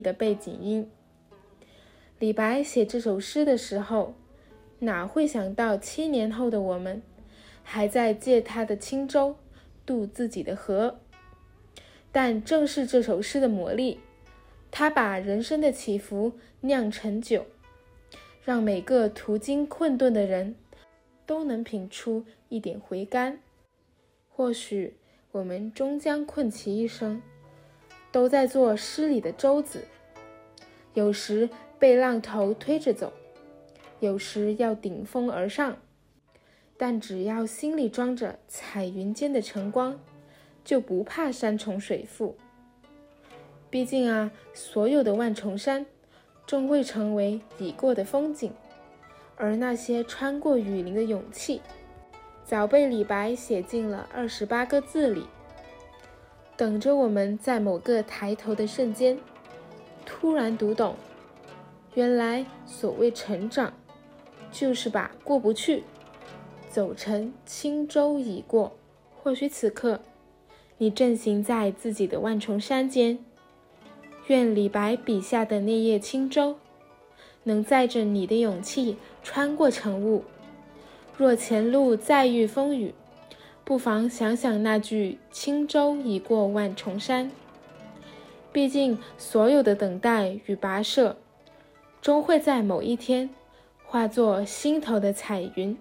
的背景音。李白写这首诗的时候，哪会想到7年后的我们还在借他的轻舟渡自己的河？但正是这首诗的魔力，它把人生的起伏酿成酒，让每个途经困顿的人都能品出一点回甘。或许我们终将困其一生，都在做诗里的舟子，有时被浪头推着走，有时要顶风而上，但只要心里装着彩云间的晨光，就不怕山重水复。毕竟所有的万重山终会成为已过的风景，而那些穿过雨林的勇气，早被李白写进了28个字里，等着我们在某个抬头的瞬间，突然读懂，原来所谓成长，就是把过不去走成轻舟已过。或许此刻你正行在自己的万重山间，愿李白笔下的那叶轻舟能载着你的勇气穿过晨雾。若前路再遇风雨，不妨想想那句轻舟已过万重山。毕竟所有的等待与跋涉，终会在某一天化作心头的彩云。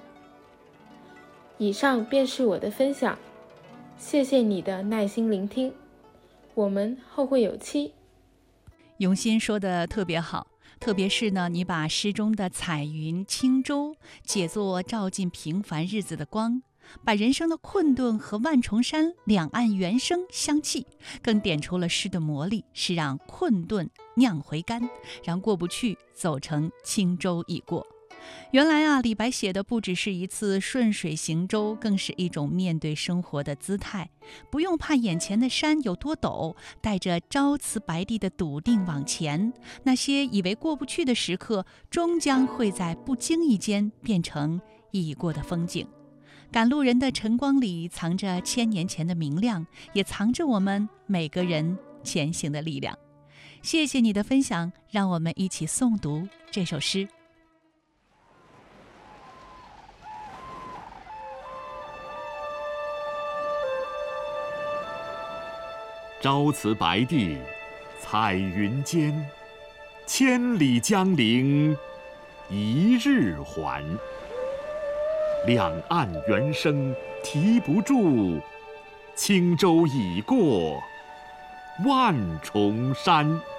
以上便是我的分享，谢谢你的耐心聆听，我们后会有期。 永新说的特别好，特别是呢，你把诗中的彩云轻舟解作照进平凡日子的光，把人生的困顿和万重山两岸猿声相契，更点出了诗的魔力，是让困顿酿回甘，让过不去走成轻舟已过。原来李白写的不只是一次顺水行舟，更是一种面对生活的姿态，不用怕眼前的山有多陡，带着朝辞白帝的笃定往前，那些以为过不去的时刻，终将会在不经意间变成已过的风景。赶路人的晨光里藏着1000年前的明亮，也藏着我们每个人前行的力量。谢谢你的分享，让我们一起诵读这首诗。 朝辞白帝彩云间，千里江陵一日还。两岸猿声啼不住，轻舟已过万重山。